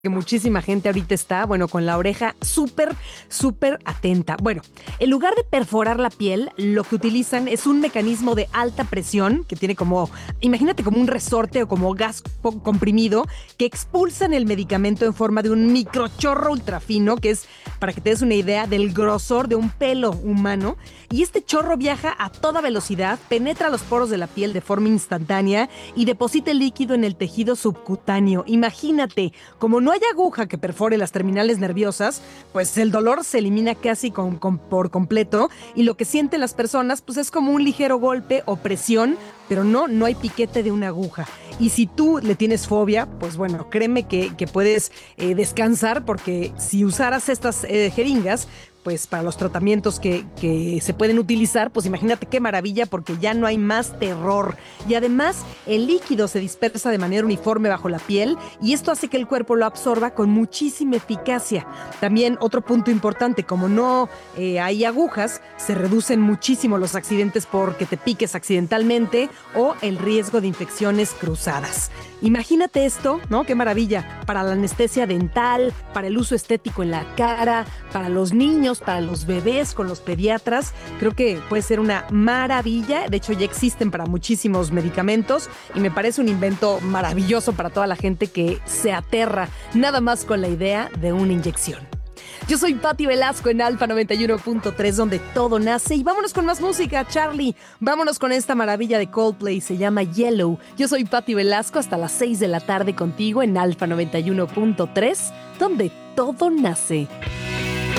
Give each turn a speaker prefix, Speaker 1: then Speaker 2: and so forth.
Speaker 1: que muchísima gente ahorita está, bueno, con la oreja súper, súper atenta. Bueno, en lugar de perforar la piel, lo que utilizan es un mecanismo de alta presión que tiene como, imagínate como un resorte o como gas comprimido que expulsan el medicamento en forma de un microchorro ultrafino, que es, para que te des una idea, del grosor de un pelo humano. Y este chorro viaja a toda velocidad, penetra los poros de la piel de forma instantánea y deposita el líquido en el tejido subcutáneo. Imagínate, como no hay aguja que perfore las terminales nerviosas, pues el dolor se elimina casi por completo y lo que sienten las personas pues es como un ligero golpe o presión, pero no hay piquete de una aguja. Y si tú le tienes fobia, pues bueno, créeme que puedes descansar, porque si usaras estas jeringas, pues para los tratamientos que se pueden utilizar, pues imagínate qué maravilla, porque ya no hay más terror. Y además, el líquido se dispersa de manera uniforme bajo la piel y esto hace que el cuerpo lo absorba con muchísima eficacia. También otro punto importante, como no hay agujas, se reducen muchísimo los accidentes porque te piques accidentalmente o el riesgo de infecciones cruzadas. Imagínate esto, ¿no? Qué maravilla. Para la anestesia dental, para el uso estético en la cara, para los niños, para los bebés, con los pediatras. Creo que puede ser una maravilla. De hecho, ya existen para muchísimos medicamentos y me parece un invento maravilloso para toda la gente que se aterra nada más con la idea de una inyección. Yo soy Patti Velasco en Alfa 91.3, donde todo nace. Y vámonos con más música, Charlie. Vámonos con esta maravilla de Coldplay, se llama Yellow. Yo soy Patti Velasco, hasta las 6 de la tarde contigo en Alfa 91.3, donde todo nace.